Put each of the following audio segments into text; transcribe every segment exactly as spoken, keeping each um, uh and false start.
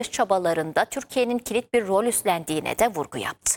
çabalarında Türkiye'nin kilit bir rol üstlendiğine de vurgu yaptı.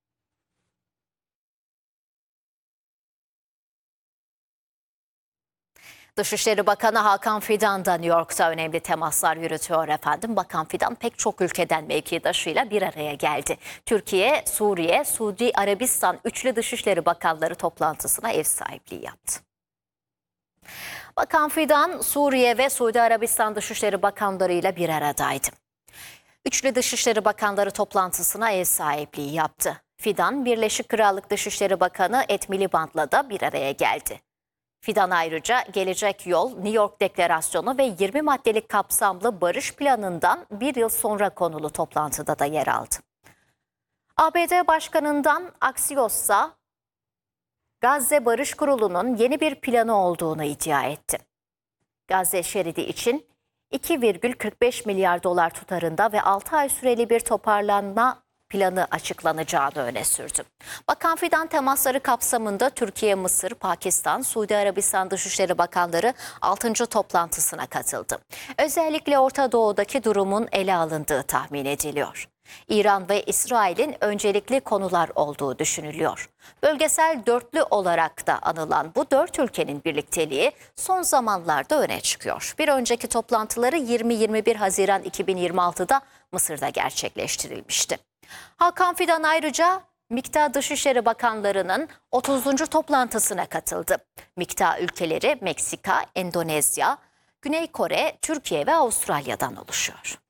Dışişleri Bakanı Hakan Fidan da New York'ta önemli temaslar yürütüyor efendim. Bakan Fidan pek çok ülkeden mevkidaşıyla bir araya geldi. Türkiye, Suriye, Suudi Arabistan üçlü Dışişleri Bakanları toplantısına ev sahipliği yaptı. Bakan Fidan, Suriye ve Suudi Arabistan Dışişleri Bakanlarıyla bir aradaydı. Üçlü Dışişleri Bakanları toplantısına ev sahipliği yaptı. Fidan, Birleşik Krallık Dışişleri Bakanı Ed Miliband'la da bir araya geldi. Fidan ayrıca Gelecek Yol, New York Deklarasyonu ve yirmi maddelik kapsamlı barış planından bir yıl sonra konulu toplantıda da yer aldı. A B D Başkanı'ndan Axios'a Gazze Barış Kurulu'nun yeni bir planı olduğunu iddia etti. Gazze şeridi için iki virgül kırk beş milyar dolar tutarında ve altı ay süreli bir toparlanma planı açıklanacağını öne sürdü. Bakan Fidan temasları kapsamında Türkiye, Mısır, Pakistan, Suudi Arabistan Dışişleri Bakanları altıncı toplantısına katıldı. Özellikle Orta Doğu'daki durumun ele alındığı tahmin ediliyor. İran ve İsrail'in öncelikli konular olduğu düşünülüyor. Bölgesel dörtlü olarak da anılan bu dört ülkenin birlikteliği son zamanlarda öne çıkıyor. Bir önceki toplantıları yirmi yirmi bir Haziran iki bin yirmi altıda Mısır'da gerçekleştirilmişti. Hakan Fidan ayrıca MİKTA Dışişleri Bakanlarının otuzuncu toplantısına katıldı. MİKTA ülkeleri Meksika, Endonezya, Güney Kore, Türkiye ve Avustralya'dan oluşuyor.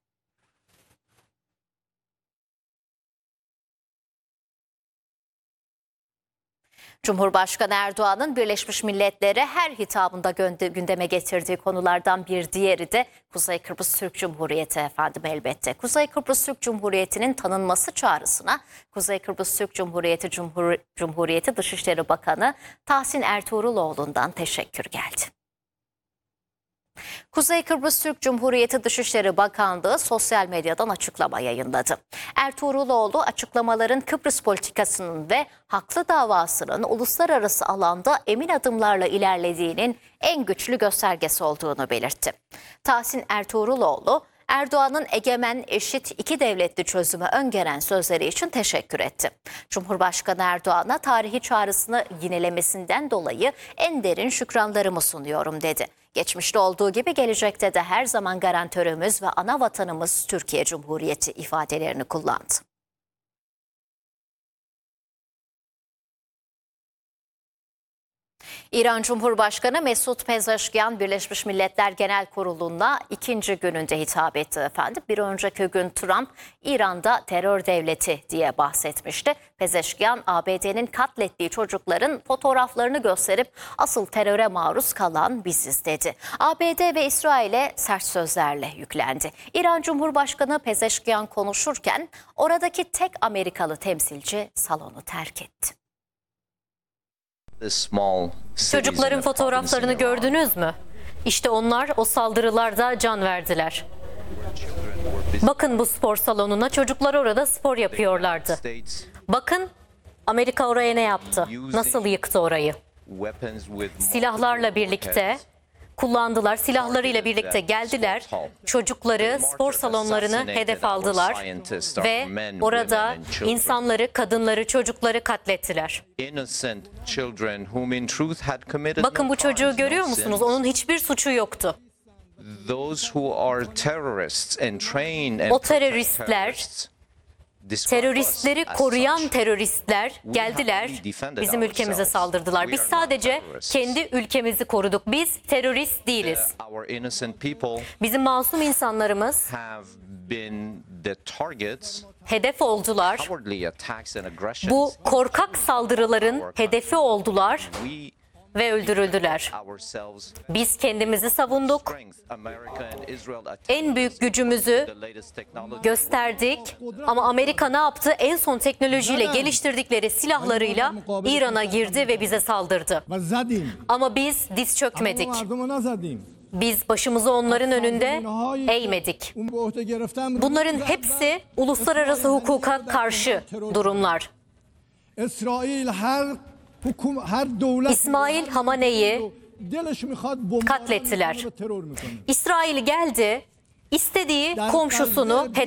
Cumhurbaşkanı Erdoğan'ın Birleşmiş Milletler'e her hitabında gündeme getirdiği konulardan bir diğeri de Kuzey Kıbrıs Türk Cumhuriyeti efendim elbette. Kuzey Kıbrıs Türk Cumhuriyeti'nin tanınması çağrısına Kuzey Kıbrıs Türk Cumhuriyeti Cumhur Cumhuriyeti Dışişleri Bakanı Tahsin Ertuğruloğlu'ndan teşekkür geldi. Kuzey Kıbrıs Türk Cumhuriyeti Dışişleri Bakanlığı sosyal medyadan açıklama yayınladı. Ertuğruloğlu açıklamaların Kıbrıs politikasının ve haklı davasının uluslararası alanda emin adımlarla ilerlediğinin en güçlü göstergesi olduğunu belirtti. Tahsin Ertuğruloğlu, Erdoğan'ın egemen, eşit, iki devletli çözümü öngören sözleri için teşekkür etti. Cumhurbaşkanı Erdoğan'a tarihi çağrısını yinelemesinden dolayı en derin şükranlarımı sunuyorum dedi. Geçmişte olduğu gibi gelecekte de her zaman garantörümüz ve ana vatanımız Türkiye Cumhuriyeti ifadelerini kullandı. İran Cumhurbaşkanı Mesut Pezeşkiyan Birleşmiş Milletler Genel Kurulu'na ikinci gününde hitap etti efendim. Bir önceki gün Trump İran'da terör devleti diye bahsetmişti. Pezeşkiyan A B D'nin katlettiği çocukların fotoğraflarını gösterip asıl teröre maruz kalan biziz dedi. A B D ve İsrail'e sert sözlerle yüklendi. İran Cumhurbaşkanı Pezeşkiyan konuşurken oradaki tek Amerikalı temsilci salonu terk etti. Çocukların fotoğraflarını gördünüz mü? İşte onlar o saldırılarda can verdiler. Bakın bu spor salonuna, çocuklar orada spor yapıyorlardı. Bakın Amerika oraya ne yaptı? Nasıl yıktı orayı? Silahlarla birlikte kullandılar. Silahlarıyla birlikte geldiler. Çocukları, spor salonlarını hedef aldılar ve orada insanları, kadınları, çocukları katlettiler. Bakın bu çocuğu görüyor musunuz? Onun hiçbir suçu yoktu. O teröristler, teröristleri koruyan teröristler geldiler, bizim ülkemize saldırdılar. Biz sadece kendi ülkemizi koruduk. Biz terörist değiliz. Bizim masum insanlarımız hedef oldular. Bu korkak saldırıların hedefi oldular ve öldürüldüler. Biz kendimizi savunduk. En büyük gücümüzü gösterdik. Ama Amerika ne yaptı? En son teknolojiyle geliştirdikleri silahlarıyla İran'a girdi ve bize saldırdı. Ama biz diz çökmedik. Biz başımızı onların önünde eğmedik. Bunların hepsi uluslararası hukuka karşı durumlar. İsmail Hamane'yi katlettiler. İsrail geldi İstediği komşusunu